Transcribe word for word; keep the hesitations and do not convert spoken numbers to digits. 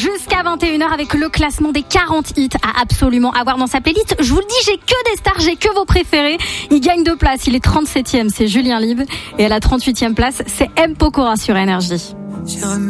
Jusqu'à vingt et une heures avec le classement des quarante hits à absolument avoir dans sa playlist. Je vous le dis, j'ai que des stars, j'ai que vos préférés. Il gagne deux places, il est trente-septième, c'est Julien Lieb. Et à la trente-huitième place, c'est M. Pokora sur Énergie.